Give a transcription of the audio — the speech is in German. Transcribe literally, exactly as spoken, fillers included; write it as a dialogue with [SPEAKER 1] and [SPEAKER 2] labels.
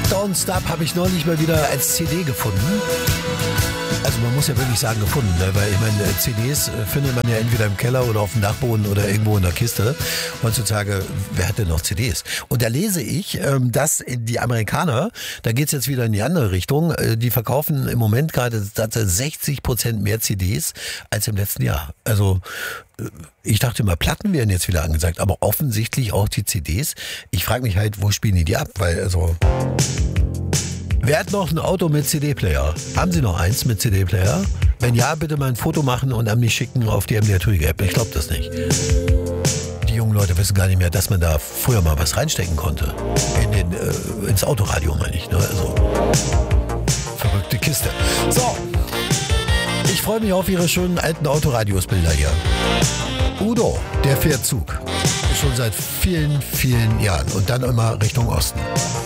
[SPEAKER 1] Don't Stop habe ich neulich mal wieder als C D gefunden. Also man muss ja wirklich sagen gefunden, ne? Weil ich meine, C Ds findet man ja entweder im Keller oder auf dem Dachboden oder irgendwo in der Kiste. Heutzutage, wer hat denn noch C Ds? Und da lese ich, dass die Amerikaner, da geht's jetzt wieder in die andere Richtung, die verkaufen im Moment gerade sechzig Prozent mehr C Ds als im letzten Jahr. Also ich dachte immer, Platten wären jetzt wieder angesagt, aber offensichtlich auch die C Ds. Ich frage mich halt, wo spielen die die ab? Weil also... Wer hat noch ein Auto mit C D-Player? Haben Sie noch eins mit C D-Player? Wenn ja, bitte mal ein Foto machen und an mich schicken auf die M D R Tüge-App. Ich glaube das nicht. Die jungen Leute wissen gar nicht mehr, dass man da früher mal was reinstecken konnte. In den, äh, ins Autoradio, meine ich. Ne? Also, verrückte Kiste. So, ich freue mich auf Ihre schönen alten Autoradios-Bilder hier. Udo, der fährt Zug. Schon seit vielen, vielen Jahren. Und dann immer Richtung Osten.